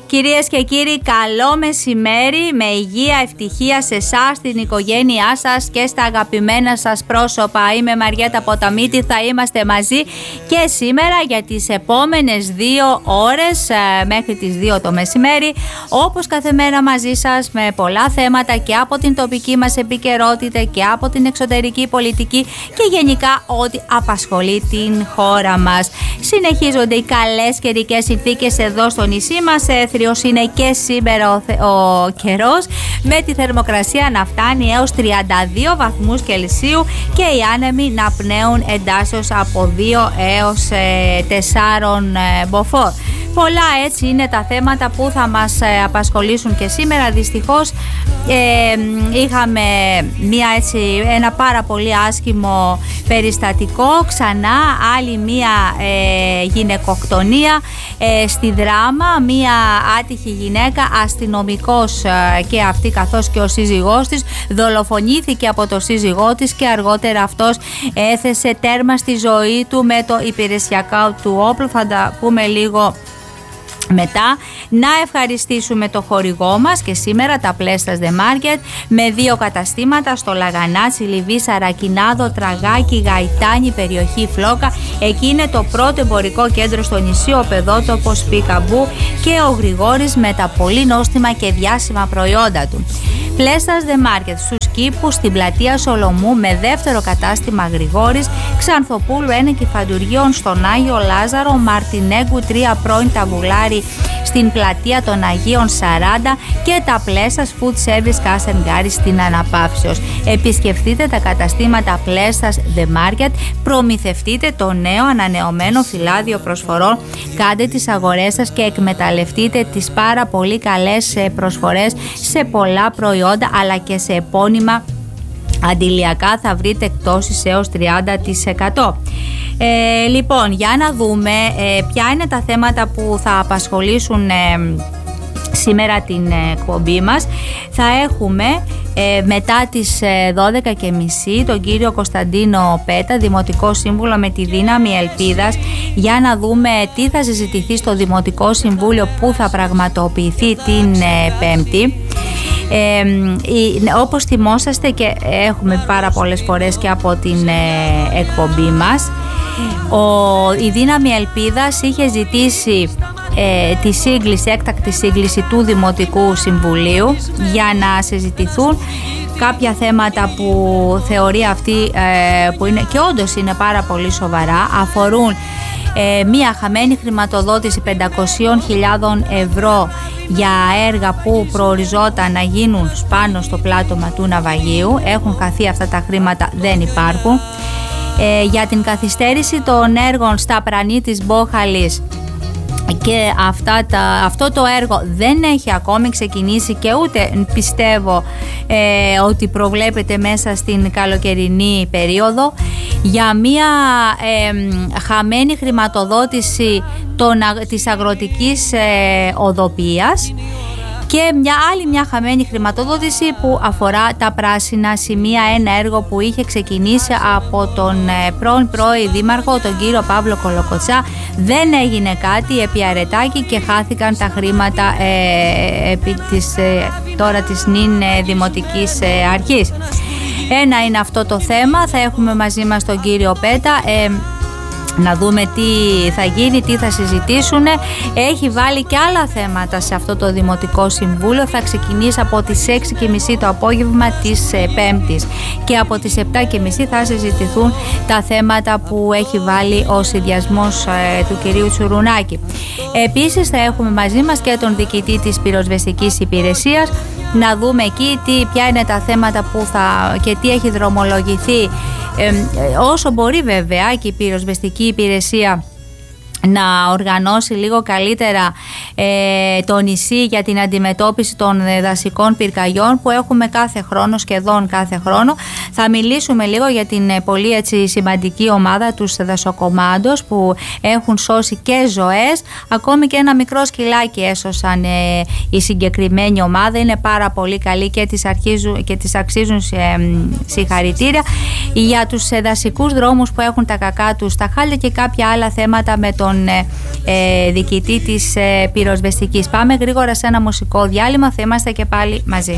Κυρίες και κύριοι, καλό μεσημέρι, με υγεία, ευτυχία σε εσάς, στην οικογένειά σας και στα αγαπημένα σας πρόσωπα. Είμαι Μαριέτα Ποταμίτη, θα είμαστε μαζί και σήμερα για τις επόμενες 2 ώρες μέχρι τις 2 το μεσημέρι, όπως κάθε μέρα μαζί σας με πολλά θέματα και από την τοπική μας επικαιρότητα και από την εξωτερική πολιτική και γενικά ό,τι απασχολεί την χώρα μας. Συνεχίζονται οι καλές καιρικές συνθήκες εδώ στο νησί μας. Έθριος είναι και σήμερα ο καιρός, με τη θερμοκρασία να φτάνει έως 32 βαθμούς Κελσίου και οι άνεμοι να πνέουν εντάσσεως από 2 έως 4 μποφόρ. Πολλά έτσι είναι τα θέματα που θα μας απασχολήσουν και σήμερα. Δυστυχώς είχαμε ένα πάρα πολύ άσχημο περιστατικό, ξανά άλλη μία γυναικοκτονία στη Δράμα. Μία άτυχη γυναίκα, αστυνομικός και αυτή καθώς και ο σύζυγός της, δολοφονήθηκε από το σύζυγό της και αργότερα αυτός έθεσε τέρμα στη ζωή του με το υπηρεσιακό του όπλο. Θα τα πούμε λίγο μετά. Να ευχαριστήσουμε το χορηγό μας και σήμερα, τα Πλέστας The Market, με 2 καταστήματα στο Λαγανάτσι, Λιβύη, Σαρακινάδο, Τραγάκι, Γαϊτάνη, περιοχή Φλόκα. Εκεί είναι το πρώτο εμπορικό κέντρο στο νησί, ο παιδότοπος Πικαμπού και ο Γρηγόρης με τα πολύ νόστιμα και διάσημα προϊόντα του. Πλέστας The Market στους Κήπους, στην πλατεία Σολομού, με δεύτερο κατάστημα Γρηγόρης, Ξανθοπούλου 1 Κηφαντουργίων στον Άγιο Λάζαρο, Μαρτινέγκου 3 πρώην Ταβουλάρη στην πλατεία των Αγίων 40 και τα Πλέστας Food Service Κάσενγκάρη στην Αναπαύσεως. Επισκεφτείτε τα καταστήματα Πλέστας The Market, προμηθευτείτε το νέο ανανεωμένο φυλάδιο προσφορών, κάντε τις αγορές σας και εκμεταλλευτείτε τις πάρα πολύ καλές προσφορές σε πολλά προϊόντα αλλά και σε επώνυμα αντιλιακά. Θα βρείτε εκτόσεις έως 30%. Λοιπόν, για να δούμε ποια είναι τα θέματα που θα απασχολήσουν σήμερα την εκπομπή μας. Θα έχουμε μετά τις 12:30 τον κύριο Κωνσταντίνο Πέτα, Δημοτικό Σύμβουλο με τη δύναμη ελπίδας, για να δούμε τι θα συζητηθεί στο Δημοτικό Συμβούλιο που θα πραγματοποιηθεί την Πέμπτη. Όπως θυμόσαστε και έχουμε πάρα πολλές φορές και από την εκπομπή μας, η δύναμη ελπίδας είχε ζητήσει τη σύγκληση, έκτακτη σύγκληση του Δημοτικού Συμβουλίου για να συζητηθούν κάποια θέματα που θεωρεί αυτή που είναι και όντως είναι πάρα πολύ σοβαρά. Αφορούν μία χαμένη χρηματοδότηση 500.000 ευρώ για έργα που προοριζόταν να γίνουν πάνω στο πλάτωμα του ναυαγίου. Έχουν χαθεί αυτά τα χρήματα, δεν υπάρχουν. Για την καθυστέρηση των έργων στα πρανή της Μπόχαλης, και αυτό το έργο δεν έχει ακόμη ξεκινήσει και ούτε πιστεύω ότι προβλέπεται μέσα στην καλοκαιρινή περίοδο. Για μια χαμένη χρηματοδότηση της αγροτικής οδοποιίας και μια χαμένη χρηματοδότηση που αφορά τα πράσινα σημεία, ένα έργο που είχε ξεκινήσει από τον πρώην δήμαρχο, τον κύριο Παύλο Κολοκοτσά. Δεν έγινε κάτι επί αρετάκι και χάθηκαν τα χρήματα επί της νυν Δημοτικής Αρχής. Ένα είναι αυτό το θέμα. Θα έχουμε μαζί μας τον κύριο Πέτα, να δούμε τι θα γίνει, τι θα συζητήσουν. Έχει βάλει και άλλα θέματα σε αυτό το Δημοτικό Συμβούλιο. Θα ξεκινήσει από τις 6:30 το απόγευμα της Πέμπτης και από τις 7:30 θα συζητηθούν τα θέματα που έχει βάλει ο συνδυασμός του κυρίου Τσουρουνάκη. Επίσης θα έχουμε μαζί μας και τον διοικητή της πυροσβεστικής υπηρεσίας, να δούμε εκεί ποια είναι τα θέματα που και τι έχει δρομολογηθεί, όσο μπορεί βέβαια και η πυροσβεστική υπηρεσία να οργανώσει λίγο καλύτερα το νησί για την αντιμετώπιση των δασικών πυρκαγιών που έχουμε κάθε χρόνο, σχεδόν κάθε χρόνο. Θα μιλήσουμε λίγο για την πολύ έτσι σημαντική ομάδα, τους δασοκομάντος, που έχουν σώσει και ζωές. Ακόμη και ένα μικρό σκυλάκι έσωσαν η συγκεκριμένη ομάδα. Είναι πάρα πολύ καλή και τις αξίζουν συγχαρητήρια. Για τους δασικούς δρόμους που έχουν τα κακά τους τα χάλια και κάποια άλλα θέματα με τον τον διοικητή της πυροσβεστικής. Πάμε γρήγορα σε ένα μουσικό διάλειμμα, θα είμαστε και πάλι μαζί.